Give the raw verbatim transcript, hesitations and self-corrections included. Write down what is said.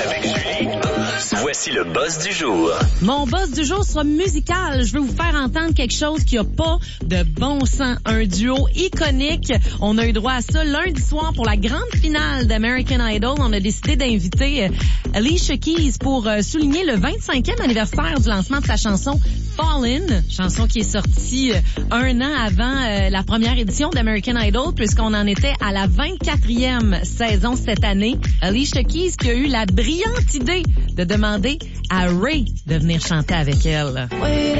Avec Julie, voici le boss du jour. Mon boss du jour sera musical. Je veux vous faire entendre quelque chose qui a pas de bon sens. Un duo iconique. On a eu droit à ça lundi soir pour la grande finale d'American Idol. On a décidé d'inviter Alicia Keys pour souligner le vingt-cinquième anniversaire du lancement de sa chanson Fallin', chanson qui est sortie un an avant la première édition d'American Idol, puisqu'on en était à la vingt-quatrième saison cette année. Alicia Keys qui a eu la brillante idée de demander à Ray de venir chanter avec elle.